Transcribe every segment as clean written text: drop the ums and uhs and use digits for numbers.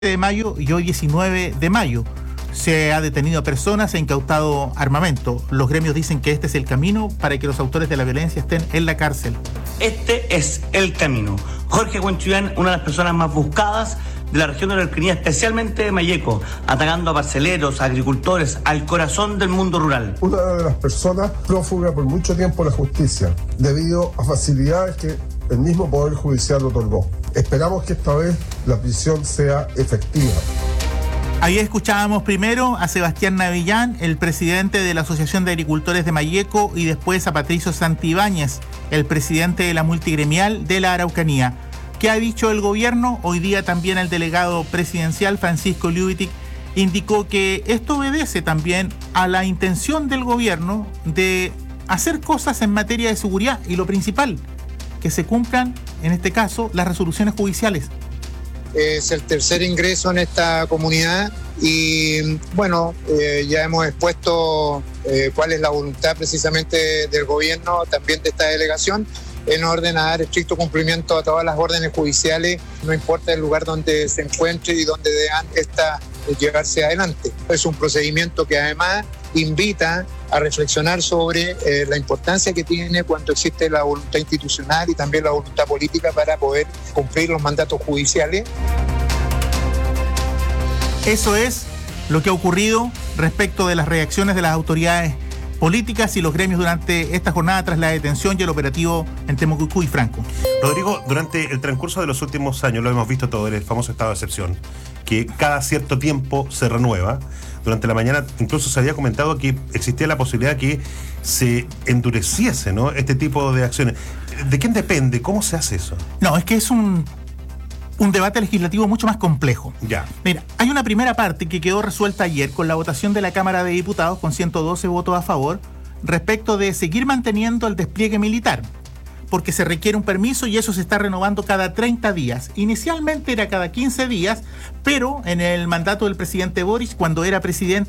de mayo y hoy 19 de mayo. Se ha detenido a personas e incautado armamento. Los gremios dicen que este es el camino para que los autores de la violencia estén en la cárcel. Este es el camino. Jorge Huenchuyán, una de las personas más buscadas de la región de la Araucanía, especialmente de Malleco, atacando a parceleros, a agricultores, al corazón del mundo rural. Una de las personas prófuga por mucho tiempo de la justicia, debido a facilidades que el mismo Poder Judicial otorgó. Esperamos que esta vez la prisión sea efectiva. Ahí escuchábamos primero a Sebastián Navillán, el presidente de la Asociación de Agricultores de Malleco, y después a Patricio Santibáñez, el presidente de la multigremial de la Araucanía. ¿Qué ha dicho el gobierno? Hoy día también el delegado presidencial, Francisco Liubitic, indicó que esto obedece también a la intención del gobierno de hacer cosas en materia de seguridad y lo principal, que se cumplan, en este caso, las resoluciones judiciales. Es el tercer ingreso en esta comunidad y bueno, ya hemos expuesto cuál es la voluntad precisamente del gobierno, también de esta delegación, en orden a dar estricto cumplimiento a todas las órdenes judiciales, no importa el lugar donde se encuentre y donde deban llevarse adelante. Es un procedimiento que además invita a reflexionar sobre la importancia que tiene cuando existe la voluntad institucional y también la voluntad política para poder cumplir los mandatos judiciales. Eso es lo que ha ocurrido respecto de las reacciones de las autoridades políticas y los gremios durante esta jornada tras la detención y el operativo en Temucuicú y Franco. Rodrigo, durante el transcurso de los últimos años, lo hemos visto todo en el famoso estado de excepción, que cada cierto tiempo se renueva. Durante la mañana incluso se había comentado que existía la posibilidad que se endureciese, ¿no?, este tipo de acciones. ¿De quién depende? ¿Cómo se hace eso? No, es que es un debate legislativo mucho más complejo. Ya. Mira, hay una primera parte que quedó resuelta ayer con la votación de la Cámara de Diputados con 112 votos a favor respecto de seguir manteniendo el despliegue militar, porque se requiere un permiso y eso se está renovando cada 30 días. Inicialmente era cada 15 días, pero en el mandato del presidente Boric, cuando era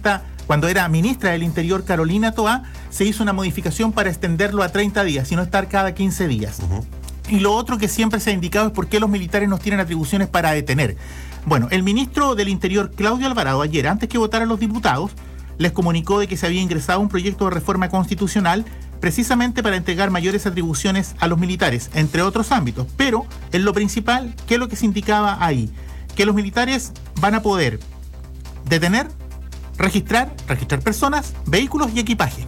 ministra del Interior Carolina Toá, se hizo una modificación para extenderlo a 30 días y no estar cada 15 días. Uh-huh. Y lo otro que siempre se ha indicado es por qué los militares no tienen atribuciones para detener. Bueno, el ministro del Interior, Claudio Alvarado, ayer, antes que votaran los diputados, les comunicó de que se había ingresado un proyecto de reforma constitucional precisamente para entregar mayores atribuciones a los militares, entre otros ámbitos. Pero, en lo principal, ¿qué es lo que se indicaba ahí? Que los militares van a poder detener, registrar personas, vehículos y equipaje,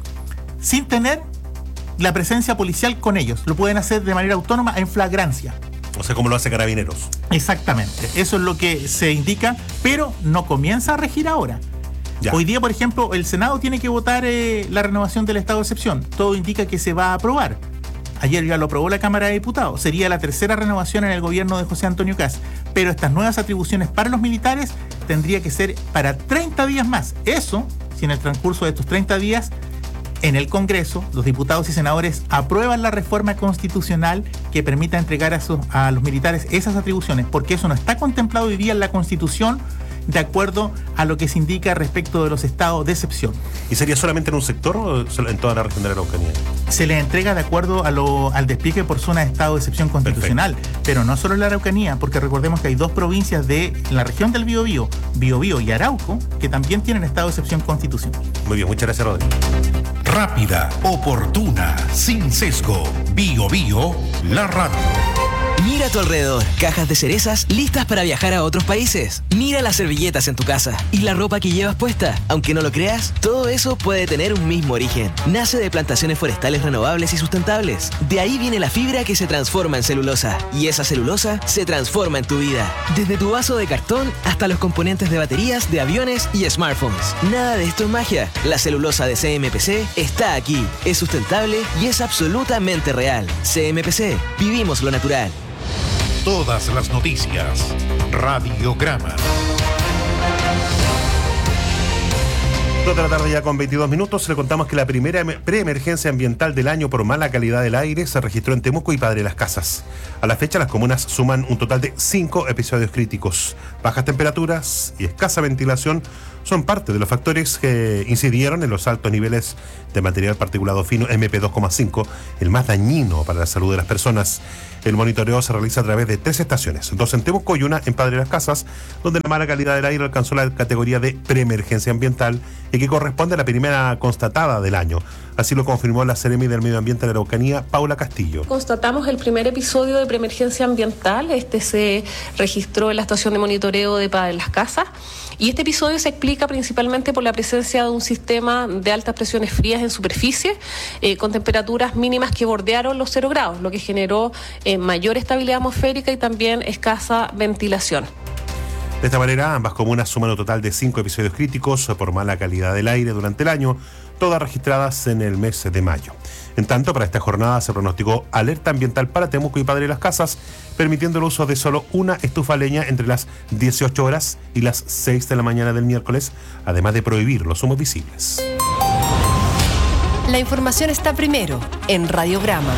sin tener la presencia policial con ellos. Lo pueden hacer de manera autónoma en flagrancia. O sea, como lo hace Carabineros. Exactamente. Eso es lo que se indica, pero no comienza a regir ahora. Ya. Hoy día, por ejemplo, el Senado tiene que votar la renovación del estado de excepción. Todo indica que se va a aprobar. Ayer ya lo aprobó la Cámara de Diputados. Sería la tercera renovación en el gobierno de José Antonio Kast. Pero estas nuevas atribuciones para los militares tendría que ser para 30 días más. Eso, si en el transcurso de estos 30 días en el Congreso, los diputados y senadores aprueban la reforma constitucional que permita entregar a los militares esas atribuciones, porque eso no está contemplado hoy día en la Constitución de acuerdo a lo que se indica respecto de los estados de excepción. ¿Y sería solamente en un sector o en toda la región de la Araucanía? Se le entrega de acuerdo al despliegue por zona de estado de excepción constitucional. Perfecto. Pero no solo en la Araucanía, porque recordemos que hay dos provincias de la región del Biobío, Biobío y Arauco, que también tienen estado de excepción constitucional. Muy bien, muchas gracias, Rodrigo. Rápida, oportuna, sin sesgo. Biobío, la radio. Mira a tu alrededor, cajas de cerezas listas para viajar a otros países. Mira las servilletas en tu casa y la ropa que llevas puesta. Aunque no lo creas, todo eso puede tener un mismo origen. Nace de plantaciones forestales renovables y sustentables. De ahí viene la fibra que se transforma en celulosa. Y esa celulosa se transforma en tu vida. Desde tu vaso de cartón hasta los componentes de baterías, de aviones y smartphones. Nada de esto es magia. La celulosa de CMPC está aquí. Es sustentable y es absolutamente real. CMPC, vivimos lo natural. Todas las noticias. Radiograma. 2 de la tarde ya con 22 minutos. Le contamos que la primera preemergencia ambiental del año por mala calidad del aire se registró en Temuco y Padre Las Casas. A la fecha, las comunas suman un total de 5 episodios críticos. Bajas temperaturas y escasa ventilación son parte de los factores que incidieron en los altos niveles de material particulado fino MP2,5, el más dañino para la salud de las personas. El monitoreo se realiza a través de 3 estaciones, 2 en Temuco y 1 en Padre Las Casas, donde la mala calidad del aire alcanzó la categoría de preemergencia ambiental y que corresponde a la primera constatada del año. Así lo confirmó la Seremi del Medio Ambiente de la Araucanía, Paula Castillo. Constatamos el primer episodio de preemergencia ambiental. Este se registró en la estación de monitoreo de Padre Las Casas. Y este episodio se explica principalmente por la presencia de un sistema de altas presiones frías en superficie, con temperaturas mínimas que bordearon los 0 grados, lo que generó mayor estabilidad atmosférica y también escasa ventilación. De esta manera, ambas comunas suman un total de 5 episodios críticos por mala calidad del aire durante el año, todas registradas en el mes de mayo. En tanto, para esta jornada se pronosticó alerta ambiental para Temuco y Padre Las Casas, permitiendo el uso de solo una estufa a leña entre las 18 horas y las 6 de la mañana del miércoles, además de prohibir los humos visibles. La información está primero en Radiograma.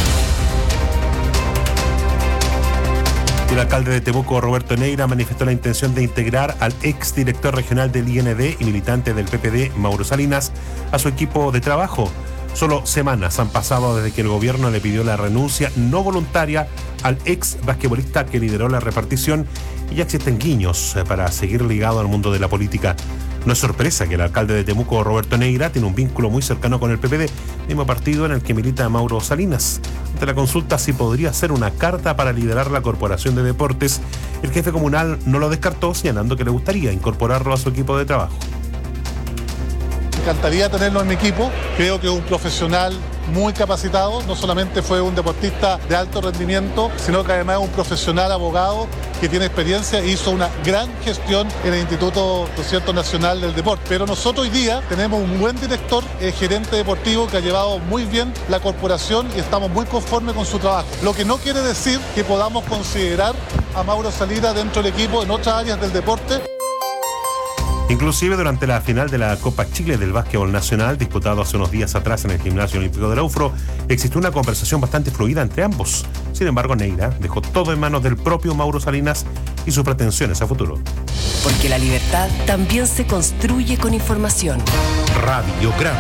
El alcalde de Temuco, Roberto Neira, manifestó la intención de integrar al exdirector regional del IND y militante del PPD, Mauro Salinas, a su equipo de trabajo. Solo semanas han pasado desde que el gobierno le pidió la renuncia no voluntaria al ex basquetbolista que lideró la repartición y ya existen guiños para seguir ligado al mundo de la política. No es sorpresa que el alcalde de Temuco, Roberto Neira, tiene un vínculo muy cercano con el PPD, mismo partido en el que milita Mauro Salinas. Ante la consulta si podría ser una carta para liderar la Corporación de Deportes, el jefe comunal no lo descartó, señalando que le gustaría incorporarlo a su equipo de trabajo. Me encantaría tenerlo en mi equipo. Creo que es un profesional muy capacitado. No solamente fue un deportista de alto rendimiento, sino que además es un profesional abogado que tiene experiencia e hizo una gran gestión en el Instituto Nacional del Deporte. Pero nosotros hoy día tenemos un buen director, gerente deportivo, que ha llevado muy bien la corporación y estamos muy conformes con su trabajo. Lo que no quiere decir que podamos considerar a Mauro Salinas dentro del equipo en otras áreas del deporte. Inclusive durante la final de la Copa Chile del básquetbol nacional, disputado hace unos días atrás en el Gimnasio Olímpico de la UFRO, existió una conversación bastante fluida entre ambos. Sin embargo, Neira dejó todo en manos del propio Mauro Salinas y sus pretensiones a futuro. Porque la libertad también se construye con información. Radiograma.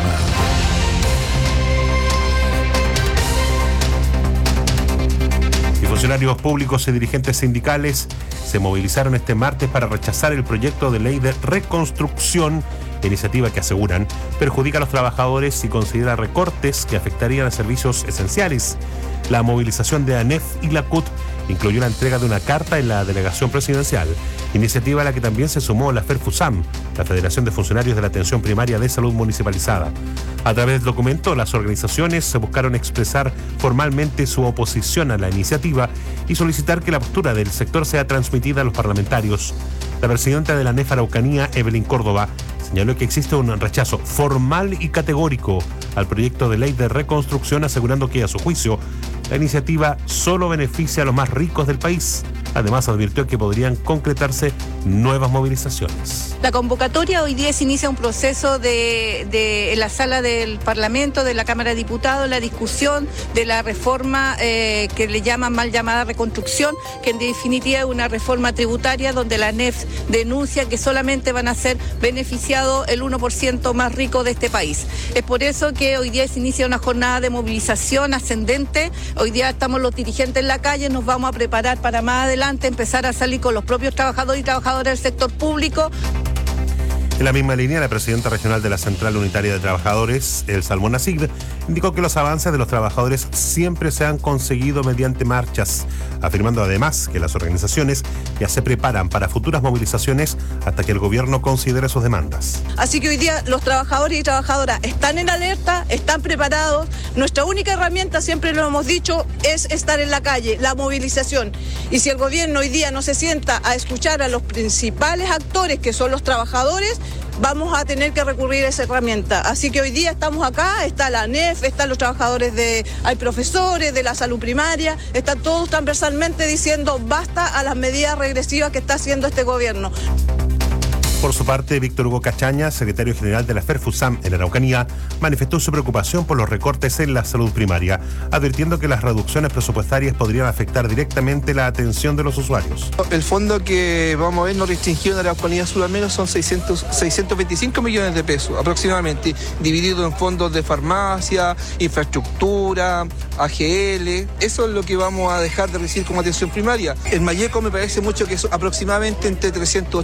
Y funcionarios públicos y dirigentes sindicales se movilizaron este martes para rechazar el proyecto de ley de reconstrucción, iniciativa que aseguran perjudica a los trabajadores y considera recortes que afectarían a servicios esenciales. La movilización de ANEF y la CUT incluyó la entrega de una carta en la delegación presidencial, iniciativa a la que también se sumó la FERFUSAM, la Federación de Funcionarios de la Atención Primaria de Salud Municipalizada. A través del documento, las organizaciones se buscaron expresar formalmente su oposición a la iniciativa y solicitar que la postura del sector sea transmitida a los parlamentarios. La presidenta de la ANEF Araucanía, Evelyn Córdoba, señaló que existe un rechazo formal y categórico al proyecto de ley de reconstrucción, asegurando que, a su juicio, la iniciativa solo beneficia a los más ricos del país. Además, advirtió que podrían concretarse nuevas movilizaciones. La convocatoria hoy día se inicia un proceso en la sala del Parlamento, de la Cámara de Diputados, la discusión de la reforma que le llaman mal llamada reconstrucción, que en definitiva es una reforma tributaria donde la ANEF denuncia que solamente van a ser beneficiados el 1% más rico de este país. Es por eso que hoy día se inicia una jornada de movilización ascendente. Hoy día estamos los dirigentes en la calle, nos vamos a preparar para más adelante empezar a salir con los propios trabajadores y trabajadoras del sector público. En la misma línea, la presidenta regional de la Central Unitaria de Trabajadores, Elsa Almona Sigd, indicó que los avances de los trabajadores siempre se han conseguido mediante marchas, afirmando además que las organizaciones ya se preparan para futuras movilizaciones hasta que el gobierno considere sus demandas. Así que hoy día los trabajadores y trabajadoras están en alerta, están preparados. Nuestra única herramienta, siempre lo hemos dicho, es estar en la calle, la movilización. Y si el gobierno hoy día no se sienta a escuchar a los principales actores, que son los trabajadores, vamos a tener que recurrir a esa herramienta. Así que hoy día estamos acá, está la ANEF, están los trabajadores hay profesores de la salud primaria, están todos transversalmente diciendo basta a las medidas regresivas que está haciendo este gobierno. Por su parte, Víctor Hugo Cachaña, secretario general de la FERFUSAM en la Araucanía, manifestó su preocupación por los recortes en la salud primaria, advirtiendo que las reducciones presupuestarias podrían afectar directamente la atención de los usuarios. El fondo que vamos a ver no restringido en la Araucanía Sur al menos son 625 millones de pesos aproximadamente, dividido en fondos de farmacia, infraestructura, AGL. Eso es lo que vamos a dejar de recibir como atención primaria. En Malleco me parece mucho que es aproximadamente entre 300